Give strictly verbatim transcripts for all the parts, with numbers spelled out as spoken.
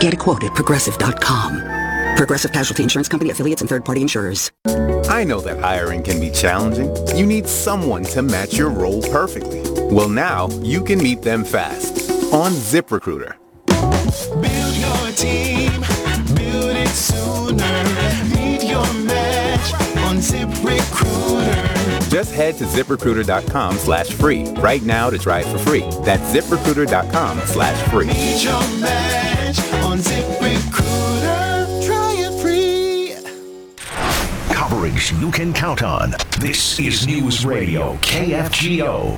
Get a quote at Progressive dot com. Progressive Casualty Insurance Company, affiliates, and third-party insurers. I know that hiring can be challenging. You need someone to match your role perfectly. Well, now you can meet them fast on ZipRecruiter. Build your team, build it sooner. Meet your match on ZipRecruiter. Just head to ZipRecruiter.com slash free right now to try it for free. That's ZipRecruiter.com slash free. Meet your match on ZipRecruiter. Try it free. Coverage you can count on. This is News Radio K F G O.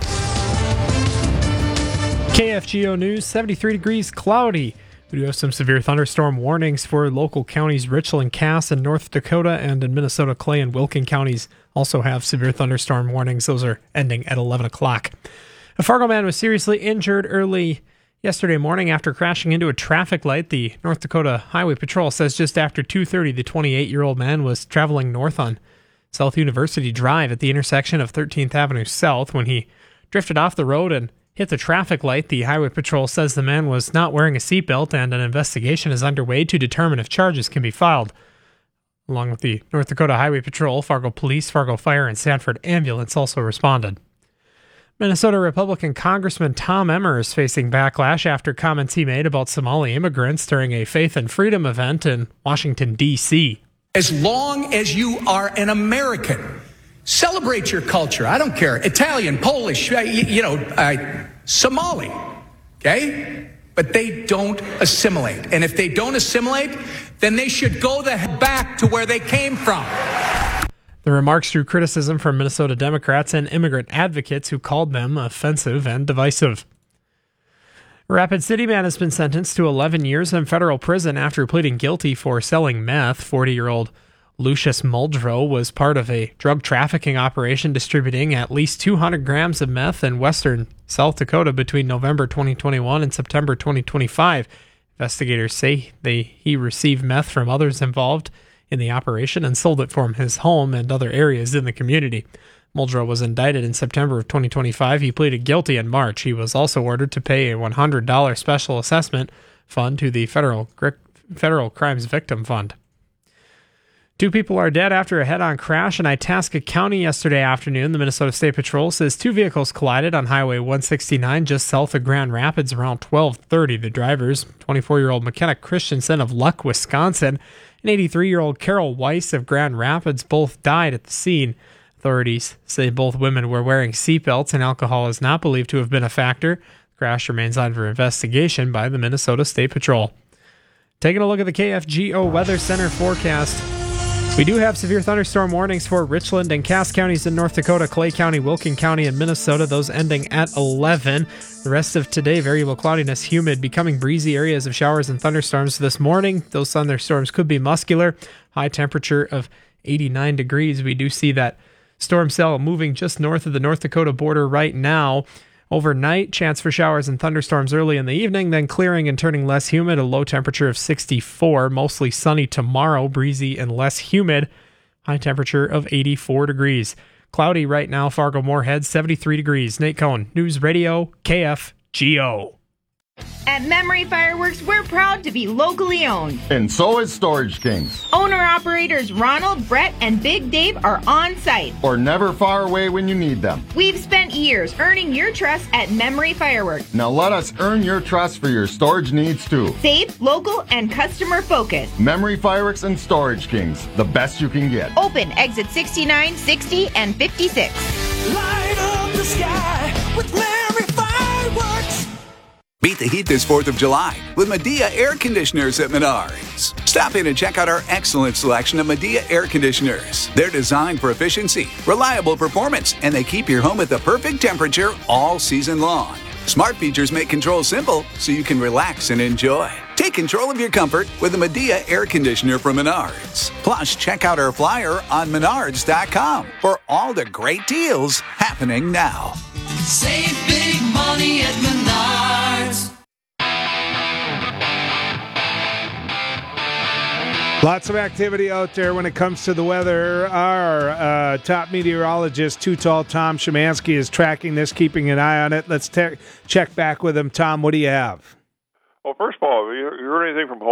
K F G O News, seventy-three degrees, cloudy. We do have some severe thunderstorm warnings for local counties. Richland, Cass, and North Dakota, and in Minnesota, Clay and Wilkin counties also have severe thunderstorm warnings. Those are ending at eleven o'clock. A Fargo man was seriously injured early yesterday morning after crashing into a traffic light. The North Dakota Highway Patrol says just after two thirty, the twenty-eight-year-old man was traveling north on South University Drive at the intersection of thirteenth Avenue South when he drifted off the road and hit the traffic light. The Highway Patrol says the man was not wearing a seatbelt, and an investigation is underway to determine if charges can be filed. Along with the North Dakota Highway Patrol, Fargo Police, Fargo Fire, and Sanford Ambulance also responded. Minnesota Republican Congressman Tom Emmer is facing backlash after comments he made about Somali immigrants during a Faith and Freedom event in Washington, D C As long as you are an American, celebrate your culture. I don't care. Italian, Polish, you know, uh, Somali, okay? But they don't assimilate. And if they don't assimilate, then they should go the heck back to where they came from. The remarks drew criticism from Minnesota Democrats and immigrant advocates who called them offensive and divisive. A Rapid City man has been sentenced to eleven years in federal prison after pleading guilty for selling meth. forty-year-old Lucius Muldrow was part of a drug trafficking operation distributing at least two hundred grams of meth in western South Dakota between November twenty twenty-one and September twenty twenty-five. Investigators say they he received meth from others involved in the operation and sold it from his home and other areas in the community. Muldrow was indicted in September of twenty twenty-five. He pleaded guilty in March. He was also ordered to pay a one hundred dollars special assessment fund to the Federal Federal Crimes Victim Fund. Two people are dead after a head-on crash in Itasca County yesterday afternoon. The Minnesota State Patrol says two vehicles collided on Highway one sixty-nine just south of Grand Rapids around twelve thirty. The drivers, twenty-four-year-old McKenna Christensen of Luck, Wisconsin, and eighty-three-year-old Carol Weiss of Grand Rapids, both died at the scene. Authorities say both women were wearing seatbelts and alcohol is not believed to have been a factor. The crash remains under investigation by the Minnesota State Patrol. Taking a look at the K F G O Weather Center forecast. We do have severe thunderstorm warnings for Richland and Cass counties in North Dakota, Clay County, Wilkin County, and Minnesota, those ending at eleven. The rest of today, variable cloudiness, humid, becoming breezy areas of showers and thunderstorms this morning. Those thunderstorms could be muscular. High temperature of eighty-nine degrees. We do see that storm cell moving just north of the North Dakota border right now. Overnight, chance for showers and thunderstorms early in the evening, then clearing and turning less humid, a low temperature of sixty-four. Mostly sunny tomorrow, breezy and less humid. High temperature of eighty-four degrees. Cloudy right now, Fargo Moorhead, seventy-three degrees. Nate Cohn, News Radio, K F G O. At Memory Fireworks, we're proud to be locally owned. And so is Storage Kings. Owner-operators Ronald, Brett, and Big Dave are on site. Or never far away when you need them. We've spent years earning your trust at Memory Fireworks. Now let us earn your trust for your storage needs too. Safe, local, and customer-focused. Memory Fireworks and Storage Kings, the best you can get. Open exit sixty-nine, sixty, and fifty-six. Light up the sky with Memory Fireworks. Beat the heat this fourth of July with Medea Air Conditioners at Menards. Stop in and check out our excellent selection of Medea Air Conditioners. They're designed for efficiency, reliable performance, and they keep your home at the perfect temperature all season long. Smart features make control simple so you can relax and enjoy. Take control of your comfort with a Medea Air Conditioner from Menards. Plus, check out our flyer on menards dot com for all the great deals happening now. Save big money at Menards. Lots of activity out there when it comes to the weather. Our uh, top meteorologist, Too Tall Tom Szymanski, is tracking this, keeping an eye on it. Let's te- check back with him. Tom, what do you have? Well, first of all, have you heard anything from